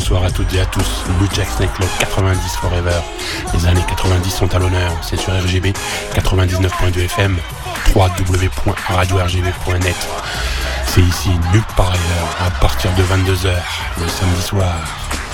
bonsoir à toutes et à tous. New Jack Snake Club 90 Forever. Les années 90 sont à l'honneur. C'est sur RGB 99.2 FM, www.radiorgb.net. C'est ici nulle part ailleurs, à partir de 22h, le samedi soir.